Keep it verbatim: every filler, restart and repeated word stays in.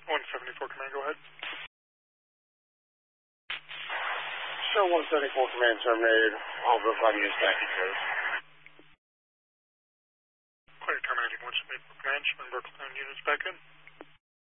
one seventy-four Command, go ahead. Show one seventy-four Command terminated. All verifying your static code. Clear terminating one seventy-four Command. Shipment Brooklyn units back in.